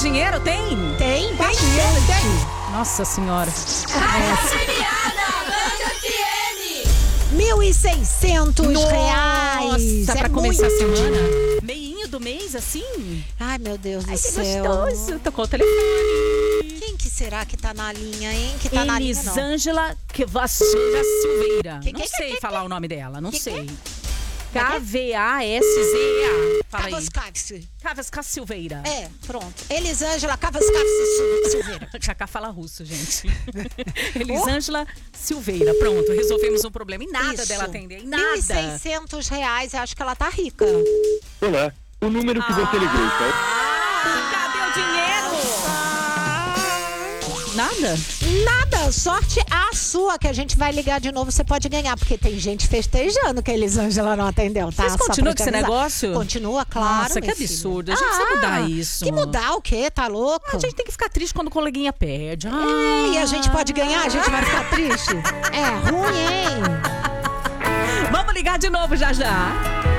dinheiro? Tem? Tem bastante. Nossa senhora. R$1.600. Nossa, pra É começar a muito semana. dinheiro. Meinho do mês, assim? Ai, meu Deus do Que céu. gostoso. Tocou o telefone. Quem que será que tá na linha, hein? Que tá na linha, não. Elisângela Kvassilha Silveira. Que- Não sei falar o nome dela, não sei. é? K-V-A-S-Z-A. Fala aí. Cavascax. Kavasca Silveira. É, pronto. Elisângela Cavascax Silveira. Cacá fala russo, gente. Elisângela Silveira. Pronto, resolvemos um problema. Em nada Isso. dela atender. Em nada. R$1.600. Acho que ela tá rica. Olá, o número que você ligou está... Cadê o dinheiro? Nada? Nada, sorte a sua, que a gente vai ligar de novo, você pode ganhar, porque tem gente festejando que a Elisângela não atendeu, tá? Vocês Só continuam pra com te esse avisar. negócio? Continua, claro. Nossa, que minha filha. absurdo. A gente precisa mudar isso. Que mudar o quê? Tá louco? A gente tem que ficar triste quando o coleguinha perde. E a gente pode ganhar, a gente vai ficar triste? É ruim, hein? Vamos ligar de novo já já.